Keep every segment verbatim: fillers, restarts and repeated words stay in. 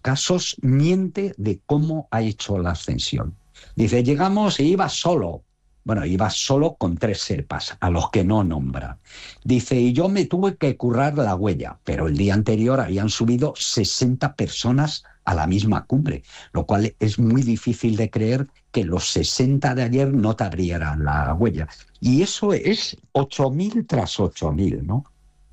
casos miente de cómo ha hecho la ascensión. Dice, llegamos e iba solo. Bueno, iba solo con tres serpas, a los que no nombra. Dice, y yo me tuve que currar la huella, pero el día anterior habían subido sesenta personas a la misma cumbre, lo cual es muy difícil de creer que los sesenta de ayer no te abrieran la huella. Y eso es ocho mil tras ocho mil, ¿no?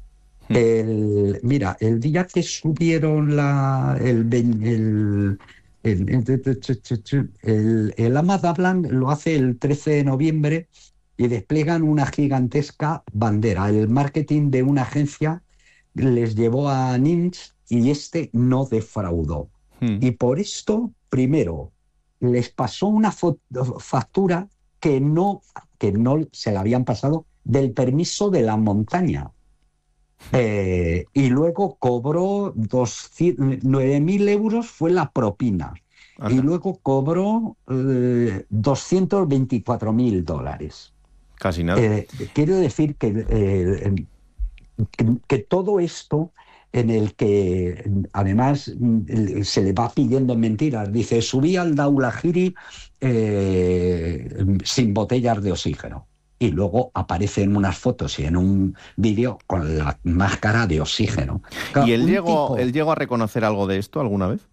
El, mira, el día que subieron la, el, el, el, el, el, el Ama Dablam lo hace el trece de noviembre y despliegan una gigantesca bandera. El marketing de una agencia les llevó a Nims y este no defraudó. Hmm. Y por esto, primero, les pasó una factura que no, que no se la habían pasado del permiso de la montaña. Eh, y luego cobró nueve mil euros, fue la propina. Ajá. Y luego cobró eh, doscientos veinticuatro mil dólares. Casi nada. Eh, quiero decir que, eh, que, que todo esto en el que además se le va pidiendo mentiras. Dice, subí al Dhaulagiri eh, sin botellas de oxígeno. Y luego aparece en unas fotos y en un vídeo con la máscara de oxígeno. ¿Y él llegó, tipo... él llegó a reconocer algo de esto alguna vez?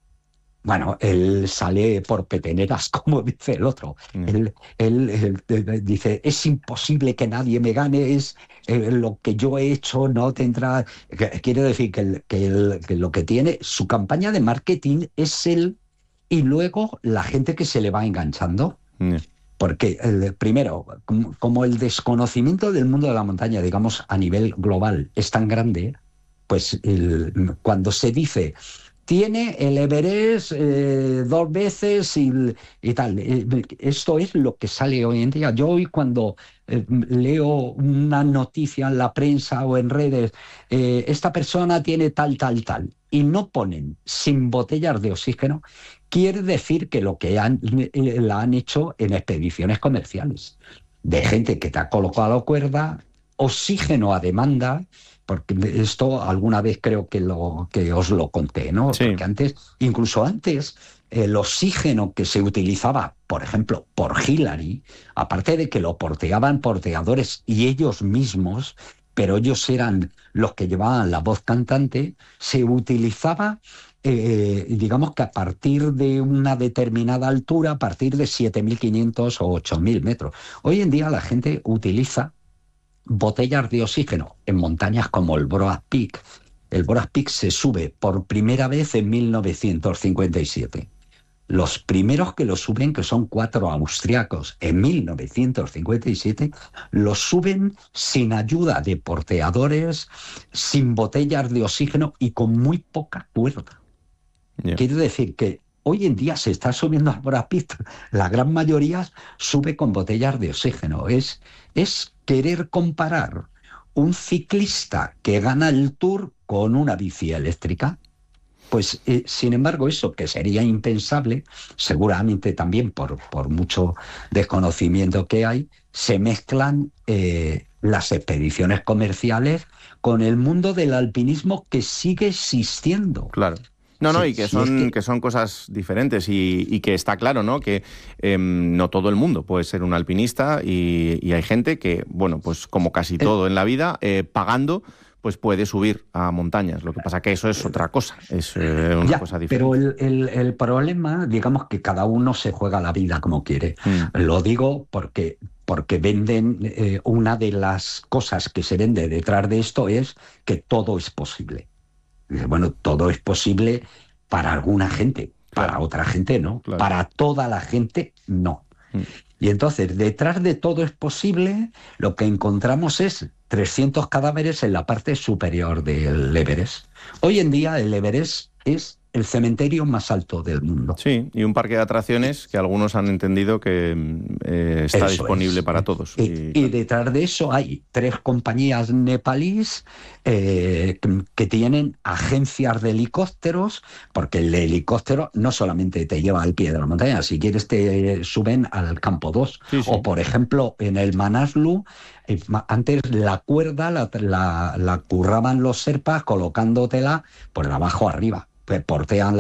Bueno, él sale por peteneras, como dice el otro. Mm. Él, él, él, él dice, es imposible que nadie me gane, es eh, lo que yo he hecho no tendrá... Quiere decir que, el, que, el, que lo que tiene, su campaña de marketing es él y luego la gente que se le va enganchando. Mm. Porque, el, primero, como, como el desconocimiento del mundo de la montaña, digamos, a nivel global, es tan grande, pues el, cuando se dice, tiene el Everest eh, dos veces y, y tal, eh, esto es lo que sale hoy en día. Yo hoy cuando eh, leo una noticia en la prensa o en redes, eh, esta persona tiene tal, tal, tal, y no ponen sin botellas de oxígeno, quiere decir que lo que han, la han hecho en expediciones comerciales, de gente que te ha colocado a cuerda, oxígeno a demanda, porque esto alguna vez creo que, lo, que os lo conté, ¿no? Sí. Porque antes, incluso antes, el oxígeno que se utilizaba, por ejemplo, por Hillary, aparte de que lo porteaban porteadores y ellos mismos, pero ellos eran los que llevaban la voz cantante, se utilizaba... Eh, digamos que a partir de una determinada altura, a partir de siete mil quinientos o ocho mil metros. Hoy en día la gente utiliza botellas de oxígeno en montañas como el Broad Peak. El Broad Peak se sube por primera vez en mil novecientos cincuenta y siete. Los primeros que lo suben, que son cuatro austriacos, en mil novecientos cincuenta y siete, lo suben sin ayuda de porteadores, sin botellas de oxígeno y con muy poca cuerda. Yeah. Quiero decir que hoy en día se está subiendo al Broad Peak, la gran mayoría sube con botellas de oxígeno. Es, es querer comparar un ciclista que gana el Tour con una bici eléctrica. Pues, eh, sin embargo, eso que sería impensable, seguramente también por, por mucho desconocimiento que hay, se mezclan eh, las expediciones comerciales con el mundo del alpinismo que sigue existiendo. Claro. No, no, sí, y que son, sí es que... que son cosas diferentes y, y que está claro, ¿no? Que eh, no todo el mundo puede ser un alpinista y, y hay gente que, bueno, pues como casi todo en la vida, eh, pagando, pues puede subir a montañas. Lo que pasa que eso es otra cosa, es eh, una ya, cosa diferente. Pero el, el, el problema, digamos que cada uno se juega la vida como quiere. Mm. Lo digo porque... porque venden, eh, una de las cosas que se vende detrás de esto es que todo es posible. Bueno, todo es posible para alguna gente, para claro. otra gente no, claro. para toda la gente no. Mm. Y entonces, detrás de todo es posible, lo que encontramos es trescientos cadáveres en la parte superior del Everest. Hoy en día el Everest es el cementerio más alto del mundo. Sí, y un parque de atracciones que algunos han entendido que eh, está eso disponible es. para todos. Y, y... y detrás de eso hay tres compañías nepalíes eh, que, que tienen agencias de helicópteros, porque el helicóptero no solamente te lleva al pie de la montaña, si quieres te suben al campo dos. Sí, sí. O, por ejemplo, en el Manaslu, eh, antes la cuerda la, la, la curraban los serpas colocándotela por abajo arriba. Portean